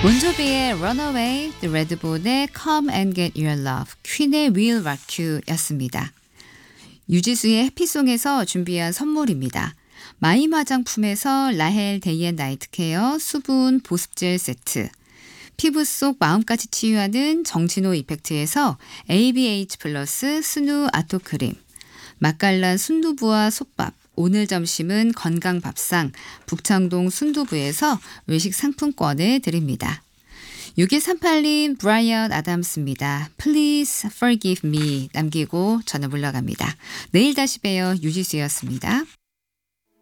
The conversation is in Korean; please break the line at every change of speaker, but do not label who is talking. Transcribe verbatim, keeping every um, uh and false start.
몬조비의 Runaway, The 레드본의 Come and Get Your Love, 퀸의 We'll Rock You 였습니다. 유지수의 해피송에서 준비한 선물입니다. 마임 화장품에서 라헬 데이 앤 나이트 케어 수분 보습젤 세트, 피부 속 마음까지 치유하는 정진호 이펙트에서 에이비에이치 플러스 스누 아토크림, 맛깔난 순두부와 솥밥, 오늘 점심은 건강밥상 북창동 순두부에서 외식 상품권을 드립니다. 육일삼팔 님 브라이언 아담스입니다. Please forgive me 남기고 전화 물러갑니다. 내일 다시 봬요. 유지수였습니다.